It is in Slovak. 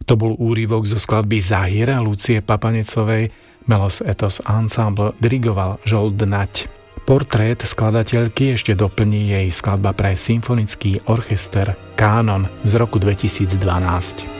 To bol úryvok zo skladby Zahira Lucie Papanecovej, Melos Ethos Ensemble dirigoval Žolt Nať. Portrét skladateľky ešte doplní jej skladba pre symfonický orchester Kánon z roku 2012.